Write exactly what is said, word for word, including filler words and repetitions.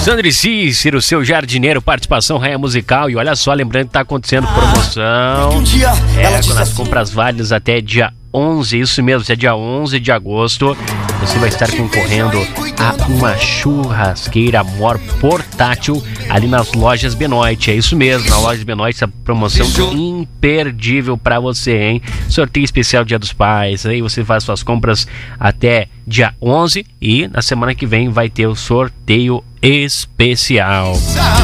Sandro e Cícero, seu jardineiro, participação Raia Musical. E olha só, lembrando que tá acontecendo promoção. É, com as compras válidas até dia onze, isso mesmo, até dia onze de agosto. Você vai estar concorrendo a uma churrasqueira Mor portátil ali nas lojas Benoit. É isso mesmo, na loja Benoit, essa promoção imperdível pra você, hein? Sorteio especial Dia dos Pais. Aí você faz suas compras até dia onze e na semana que vem vai ter o sorteio especial.